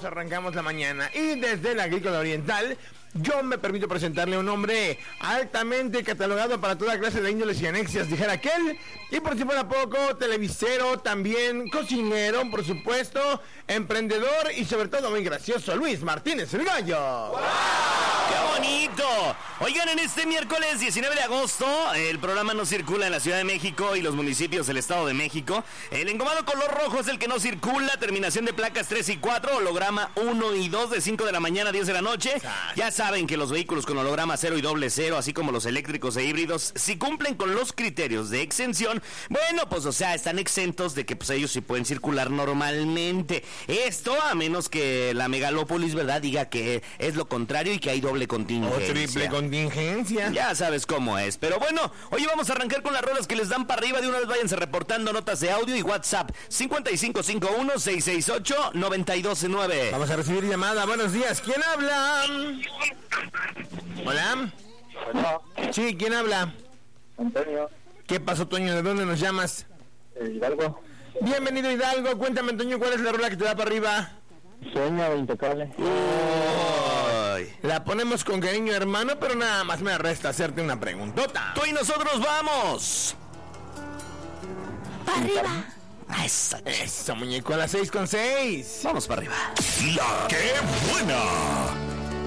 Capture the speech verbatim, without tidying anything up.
todos arrancamos la mañana. Y desde el Agrícola Oriental, yo me permito presentarle a un hombre altamente catalogado para toda clase de índoles y anexias, dijera aquel. Y por si fuera poco, televisero, también cocinero, por supuesto, emprendedor y sobre todo muy gracioso, Luis Martínez el Gallo. ¡Wow! ¡Qué bonito! Oigan, en este miércoles diecinueve de agosto, el programa no circula en la Ciudad de México y los municipios del Estado de México. El engomado color rojo es el que no circula, terminación de placas tres y cuatro, holograma uno y dos de cinco de la mañana a diez de la noche. Exacto. Ya saben que los vehículos con holograma cero y doble cero, así como los eléctricos e híbridos, si cumplen con los criterios de exención, bueno, pues o sea, están exentos de que pues ellos sí pueden circular normalmente. Esto a menos que la megalópolis, ¿verdad?, diga que es lo contrario y que hay doble contingencia. O triple contingencia. Ya sabes cómo es. Pero bueno, hoy vamos a arrancar con las rolas que les dan para arriba. De una vez váyanse reportando notas de audio y WhatsApp cincuenta y cinco cincuenta y uno, seiscientos sesenta y ocho, noventa y dos nueve. Vamos a recibir llamada. Buenos días. ¿Quién habla? Hola. Hola. Sí, ¿quién habla? Antonio. ¿Qué pasó, Toño? ¿De dónde nos llamas? Eh, Hidalgo. Bienvenido, Hidalgo. Cuéntame, Toño, ¿cuál es la rola que te da para arriba? Sueño de Intocable. Uy. La ponemos con cariño, hermano, pero nada más me resta hacerte una preguntota. Tú y nosotros vamos. ¡Para arriba! Eso, Eso, muñeco, a las seis con seis. Vamos para arriba. La que buena.